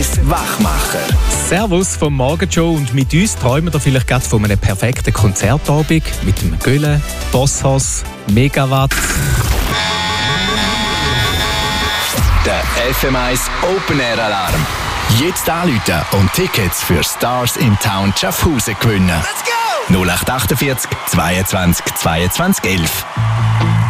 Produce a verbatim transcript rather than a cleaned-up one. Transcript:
eins Wachmacher. Servus vom Morgenshow und mit uns träumen wir vielleicht gerade von einem perfekten Konzertabend mit dem Gülle, Bosshaus, Megawatt. Der F M eins Open Air Alarm. Jetzt anrufen und Tickets für Stars in Town Schaffhausen gewinnen. Let's go! null acht acht vier, zweiundzwanzig, zweiundzwanzig, elf.